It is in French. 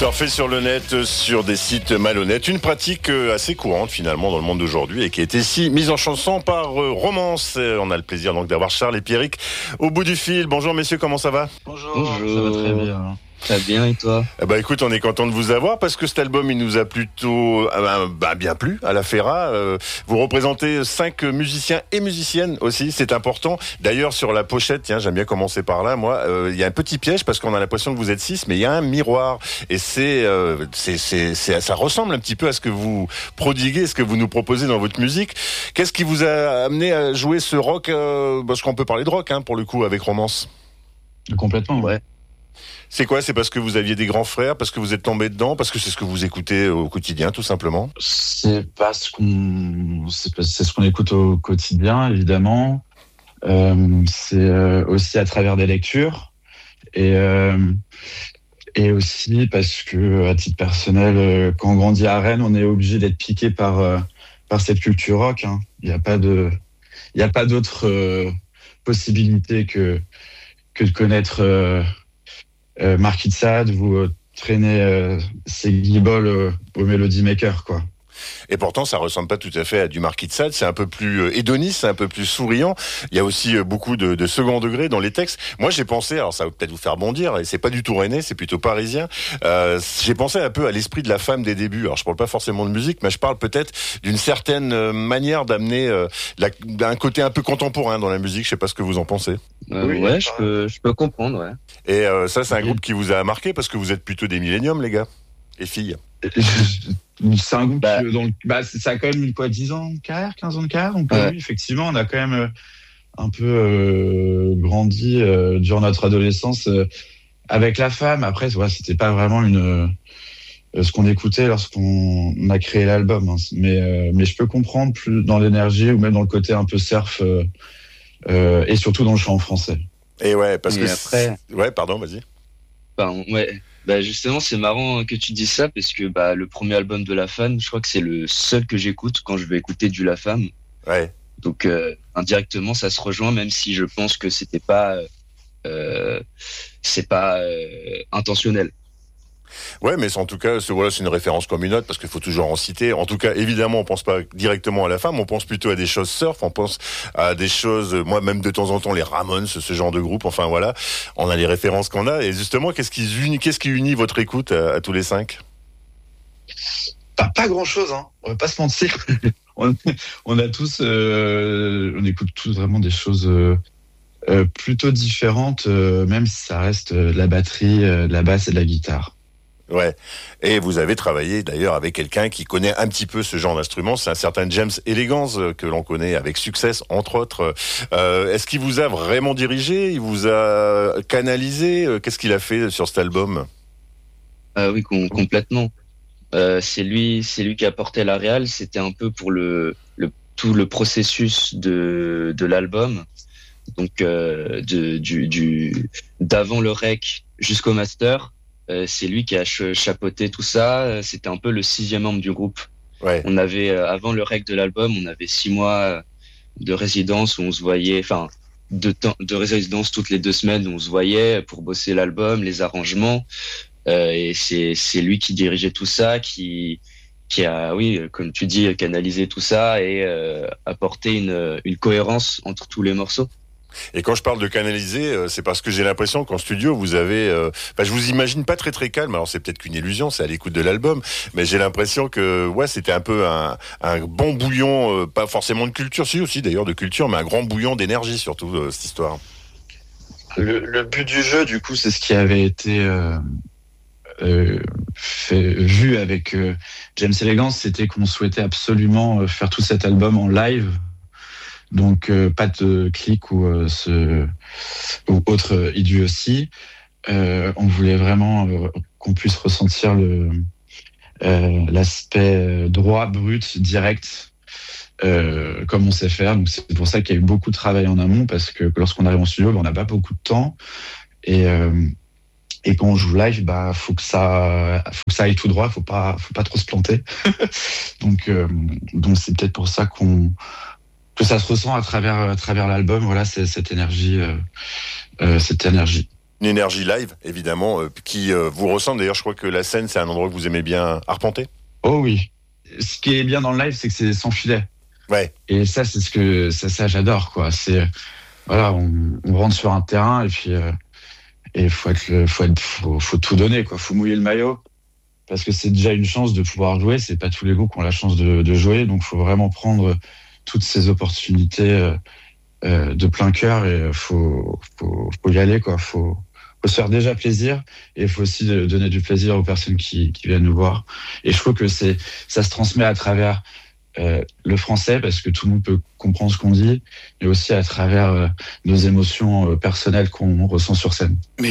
Surfer sur le net, sur des sites malhonnêtes, une pratique assez courante finalement dans le monde d'aujourd'hui et qui a été ici mise en chanson par Romance. On a le plaisir donc d'avoir Charles et Pierrick au bout du fil. Bonjour messieurs, comment ça va ? Bonjour. Ça va très bien. Ça va bien et toi ? Écoute, on est content de vous avoir parce que cet album il nous a plutôt bien plu à la Ferra. Vous représentez 5 musiciens et musiciennes aussi, c'est important. D'ailleurs sur la pochette, tiens, j'aime bien commencer par là. Moi, il y a un petit piège parce qu'on a l'impression que vous êtes 6, mais il y a un miroir et ça ressemble un petit peu à ce que vous prodiguez, ce que vous nous proposez dans votre musique. Qu'est-ce qui vous a amené à jouer ce rock parce qu'on peut parler de rock pour le coup avec Romance. Complètement, ouais. C'est quoi ? C'est parce que vous aviez des grands frères, parce que vous êtes tombé dedans, parce que c'est ce que vous écoutez au quotidien, tout simplement ? C'est ce qu'on écoute au quotidien, évidemment. C'est aussi à travers des lectures et aussi parce que, à titre personnel, quand on grandit à Rennes, on est obligé d'être piqué par cette culture rock. Il n'y a pas d'autre possibilité que de connaître Marquis de Sade ou traîner ses guibolles au Melody Maker, quoi. Et pourtant, ça ressemble pas tout à fait à du Marquis de Sade. C'est un peu plus hédoniste, c'est un peu plus souriant. Il y a aussi beaucoup de second degré dans les textes. Moi, j'ai pensé, alors ça va peut-être vous faire bondir, et c'est pas du tout rennais, c'est plutôt parisien. J'ai pensé un peu à l'esprit de la femme des débuts. Alors, je parle pas forcément de musique, mais je parle peut-être d'une certaine manière d'amener un côté un peu contemporain dans la musique. Je sais pas ce que vous en pensez. Oui, ouais, je peux comprendre, ouais. Et ça, c'est un groupe qui vous a marqué parce que vous êtes plutôt des milléniums, les gars et filles. C'est un groupe ça a quand même 10 ans de carrière, 15 ans de carrière. Donc oui, effectivement, on a quand même un peu grandi durant notre adolescence avec la femme. Après, c'était pas vraiment ce qu'on écoutait lorsqu'on a créé l'album. Mais je peux comprendre plus dans l'énergie ou même dans le côté un peu surf et surtout dans le chant en français. Et ouais, parce que après... Ouais, pardon, vas-y. Justement, c'est marrant que tu dises ça parce que le premier album de La Femme, je crois que c'est le seul que j'écoute quand je vais écouter du La Femme. Ouais. Donc indirectement, ça se rejoint, même si je pense que c'est pas intentionnel. Ouais, mais en tout cas, c'est une référence comme une autre parce qu'il faut toujours en citer. En tout cas, évidemment, on pense pas directement à La Femme, on pense plutôt à des choses surf, on pense à des choses, moi même de temps en temps, les Ramones, ce genre de groupe. Enfin voilà, on a les références qu'on a. Et justement, qu'est-ce qui unit votre écoute à tous les 5 ? Pas grand-chose, on va pas se mentir. on écoute tous vraiment des choses plutôt différentes, même si ça reste de la batterie, de la basse et de la guitare. Ouais. Et vous avez travaillé d'ailleurs avec quelqu'un qui connaît un petit peu ce genre d'instrument. C'est un certain James Elegance que l'on connaît avec succès, entre autres. Est-ce qu'il vous a vraiment dirigé ? Il vous a canalisé ? Qu'est-ce qu'il a fait sur cet album ? Oui, complètement. C'est lui qui a porté la réal. C'était un peu pour tout le processus de l'album. Donc d'avant le rec jusqu'au master. C'est lui qui a chapeauté tout ça. C'était un peu le 6e membre du groupe. Ouais. On avait, avant le rec de l'album, on avait 6 mois de résidence où on se voyait, de résidence toutes les 2 semaines où on se voyait pour bosser l'album, les arrangements. Et c'est lui qui dirigeait tout ça, qui a, oui, comme tu dis, canalisé tout ça et apporté une cohérence entre tous les morceaux. Et quand je parle de canaliser, c'est parce que j'ai l'impression qu'en studio, vous avez... je vous imagine pas très très calme. Alors c'est peut-être qu'une illusion, c'est à l'écoute de l'album. Mais j'ai l'impression que c'était un peu un bon bouillon, pas forcément de culture, si aussi d'ailleurs de culture, mais un grand bouillon d'énergie surtout, cette histoire. Le but du jeu, du coup, c'est ce qui avait été vu avec James Elegance, c'était qu'on souhaitait absolument faire tout cet album en live. Donc pas de clic ou autre idiotie. On voulait vraiment qu'on puisse ressentir l'aspect droit, brut, direct, comme on sait faire. Donc c'est pour ça qu'il y a eu beaucoup de travail en amont parce que lorsqu'on arrive en studio, on n'a pas beaucoup de temps et quand on joue live, faut que ça aille tout droit, faut pas trop se planter. Donc c'est peut-être pour ça que ça se ressent à travers l'album. Voilà, c'est cette énergie. une énergie live, évidemment, qui vous ressemble. D'ailleurs, je crois que la scène, c'est un endroit que vous aimez bien arpenter. Oh oui. Ce qui est bien dans le live, c'est que c'est sans filet. Ouais. Et ça, c'est ça j'adore, quoi. C'est, voilà, on rentre sur un terrain et puis, et faut tout donner, quoi. Faut mouiller le maillot. Parce que c'est déjà une chance de pouvoir jouer. C'est pas tous les groupes qui ont la chance de jouer. Donc, faut vraiment prendre toutes ces opportunités, de plein cœur et faut y aller, quoi. Faut se faire déjà plaisir et il faut aussi donner du plaisir aux personnes qui viennent nous voir. Et je trouve que ça se transmet à travers le français parce que tout le monde peut comprendre ce qu'on dit, mais aussi à travers nos émotions personnelles qu'on ressent sur scène. Mais